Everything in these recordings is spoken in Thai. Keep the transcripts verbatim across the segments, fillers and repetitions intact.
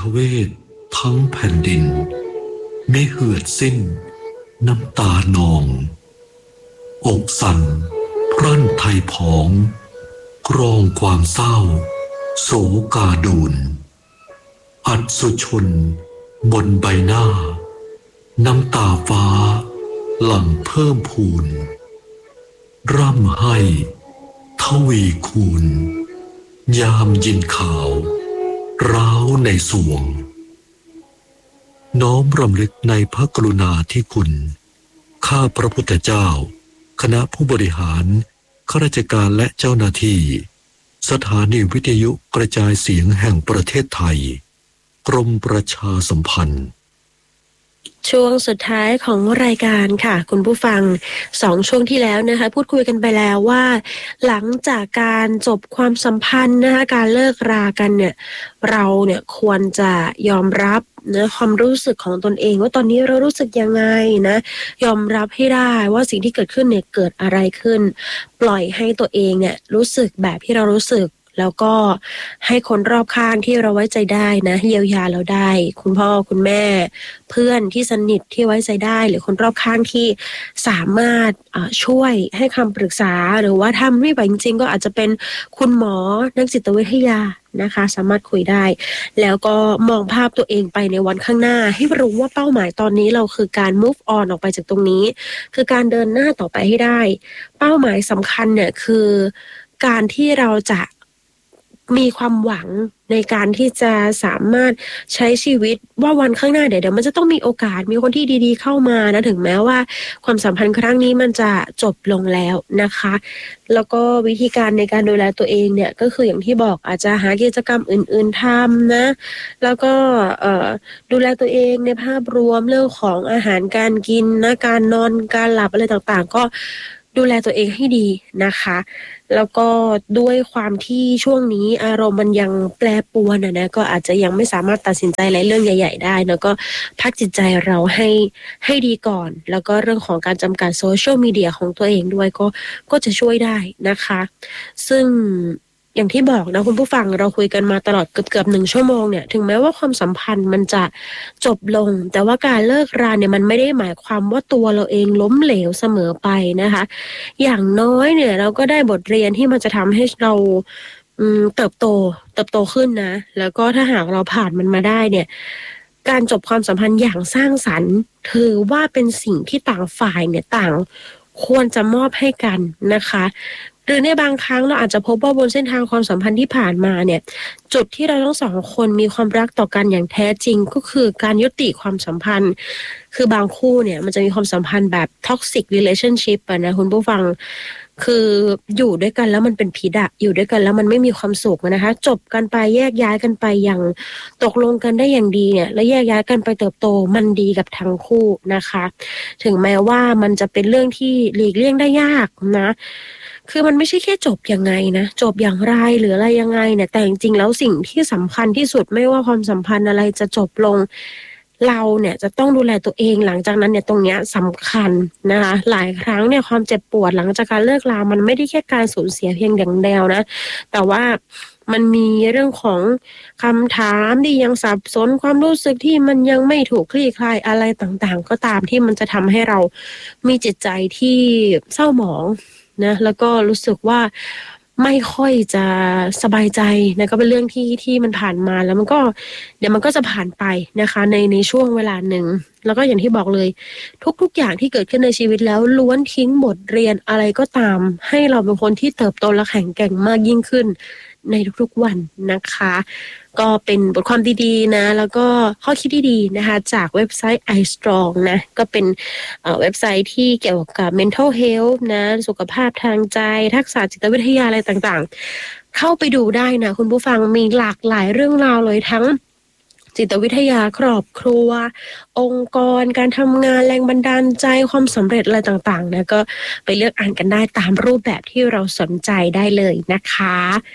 เวททั้งแผ่นดินไม่เหือดสิ้นน้ำตานองอกสั่นพรั่นไทยผองกรองความเศร้าโศกาดูนอัศชนบนใบหน้าน้ำตาฟ้าหลั่งเพิ่มพูนร่ำให้ทวีคูณยามยินข่าวร้าวในสวงน้อมรำลึกในพระกรุณาธิคุณข้าพระพุทธเจ้าคณะผู้บริหารข้าราชการและเจ้าหน้าที่สถานีวิทยุกระจายเสียงแห่งประเทศไทยกรมประชาสัมพันธ์ช่วงสุดท้ายของรายการค่ะคุณผู้ฟังสองช่วงที่แล้วนะคะพูดคุยกันไปแล้วว่าหลังจากการจบความสัมพันธ์นะคะการเลิกรากันเนี่ยเราเนี่ยควรจะยอมรับนะความรู้สึกของตนเองว่าตอนนี้เรารู้สึกยังไงนะยอมรับให้ได้ว่าสิ่งที่เกิดขึ้นเนี่ยเกิดอะไรขึ้นปล่อยให้ตัวเองเนี่ยรู้สึกแบบที่เรารู้สึกแล้วก็ให้คนรอบข้างที่เราไว้ใจได้นะเยียวยาเราได้คุณพ่อคุณแม่เพื่อนที่สนิทที่ไว้ใจได้หรือคนรอบข้างที่สามารถช่วยให้คำปรึกษาหรือว่าถ้าไม่ไหวจริงๆก็อาจจะเป็นคุณหมอนักจิตวิทยานะคะสามารถคุยได้แล้วก็มองภาพตัวเองไปในวันข้างหน้าให้รู้ว่าเป้าหมายตอนนี้เราคือการ move on ออกไปจากตรงนี้คือการเดินหน้าต่อไปให้ได้เป้าหมายสำคัญเนี่ยคือการที่เราจะมีความหวังในการที่จะสามารถใช้ชีวิตว่าวันข้างหน้าเดี๋ยวเดี๋ยวมันจะต้องมีโอกาสมีคนที่ดีๆเข้ามานะถึงแม้ว่าความสัมพันธ์ครั้งนี้มันจะจบลงแล้วนะคะแล้วก็วิธีการในการดูแลตัวเองเนี่ยก็คืออย่างที่บอกอาจจะหากิจกรรมอื่นๆทำนะแล้วก็เอ่อดูแลตัวเองในภาพรวมเรื่องของอาหารการกินนะการนอนการหลับอะไรต่างๆก็ดูแลตัวเองให้ดีนะคะแล้วก็ด้วยความที่ช่วงนี้อารมณ์มันยังแปรปรวนนะนะก็อาจจะยังไม่สามารถตัดสินใจอะไรเรื่องใหญ่ๆได้แล้วก็พักจิตใจเราให้ให้ดีก่อนแล้วก็เรื่องของการจำกัดโซเชียลมีเดียของตัวเองด้วยก็ก็จะช่วยได้นะคะซึ่งอย่างที่บอกนะคุณผู้ฟังเราคุยกันมาตลอดเกือบๆหนึ่งชั่วโมงเนี่ยถึงแม้ว่าความสัมพันธ์มันจะจบลงแต่ว่าการเลิกราเนี่ยมันไม่ได้หมายความว่าตัวเราเองล้มเหลวเสมอไปนะคะอย่างน้อยเนี่ยเราก็ได้บทเรียนที่มันจะทำให้เราอืมเติบโตเติบโตขึ้นนะแล้วก็ถ้าหากเราผ่านมันมาได้เนี่ยการจบความสัมพันธ์อย่างสร้างสรรค์ถือว่าเป็นสิ่งที่ต่างฝ่ายเนี่ยต่างควรจะมอบให้กันนะคะหรือในบางครั้งเราอาจจะพบว่าบนเส้นทางความสัมพันธ์ที่ผ่านมาเนี่ยจุดที่เราทั้งสองคนมีความรักต่อกันอย่างแท้จริงก็คือการยุติความสัมพันธ์คือบางคู่เนี่ยมันจะมีความสัมพันธ์แบบ toxic relationship อะนะคุณผู้ฟังคืออยู่ด้วยกันแล้วมันเป็นพิษอะอยู่ด้วยกันแล้วมันไม่มีความสุขนะคะจบกันไปแยกย้ายกันไปอย่างตกลงกันได้อย่างดีเนี่ยแล้วแยกย้ายกันไปเติบโตมันดีกับทั้งคู่นะคะถึงแม้ว่ามันจะเป็นเรื่องที่หลีกเลี่ยงได้ยากนะคือมันไม่ใช่แค่จบยังไงนะจบอย่างไรหรืออะไรยังไงเนี่ยแต่จริงๆแล้วสิ่งที่สำคัญที่สุดไม่ว่าความสัมพันธ์อะไรจะจบลงเราเนี่ยจะต้องดูแลตัวเองหลังจากนั้นเนี่ยตรงเนี้ยสำคัญนะคะหลายครั้งเนี่ยความเจ็บปวดหลังจากการเลิกรามันไม่ได้แค่การสูญเสียเพียงอย่างเดียวนะแต่ว่ามันมีเรื่องของคำถามที่ยังสับสนความรู้สึกที่มันยังไม่ถูกคลี่คลายอะไรต่างๆก็ตามที่มันจะทำให้เรามีจิตใจที่เศร้าหมองนะแล้วก็รู้สึกว่าไม่ค่อยจะสบายใจนะก็เป็นเรื่องที่ที่มันผ่านมาแล้วมันก็เดี๋ยวมันก็จะผ่านไปนะคะในในช่วงเวลาหนึ่งแล้วก็อย่างที่บอกเลยทุกๆอย่างที่เกิดขึ้นในชีวิตแล้วล้วนทิ้งบทเรียนอะไรก็ตามให้เราเป็นคนที่เติบโตและแข็งแกร่งมากยิ่งขึ้นในทุกๆวันนะคะก็เป็นบทความดีๆนะแล้วก็ข้อคิดดีๆนะคะจากเว็บไซต์ iStrong นะก็เป็นเอ่อเว็บไซต์ที่เกี่ยวกับ mental health นะสุขภาพทางใจทักษะจิตวิทยาอะไรต่างๆเข้าไปดูได้นะคุณผู้ฟังมีหลากหลายเรื่องราวเลยทั้งจิตวิทยาครอบครัวองค์กรการทำงานแรงบันดาลใจความสำเร็จอะไรต่างๆนะก็ไปเลือกอ่านกันได้ตามรูปแบบที่เราสนใจได้เลยนะคะ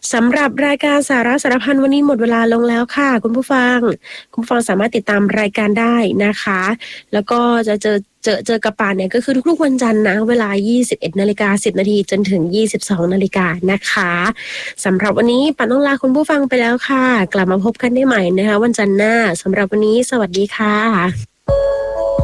สำหรับรายการสาระสารพันวันนี้หมดเวลาลงแล้วค่ะคุณผู้ฟังคุณผู้ฟังสามารถติดตามรายการได้นะคะแล้วก็จะเจอเจอเจอกับป่านเนี่ยก็คือทุกๆวันจันทร์นะเวลา ยี่สิบเอ็ดนาฬิกาสิบนาทีจนถึง ยี่สิบสองนาฬิกานะคะสำหรับวันนี้ป่านต้องลาคุณผู้ฟังไปแล้วค่ะกลับมาพบกันได้ใหม่นะคะวันจันทร์หน้าสำหรับวันนี้สวัสดีค่ะ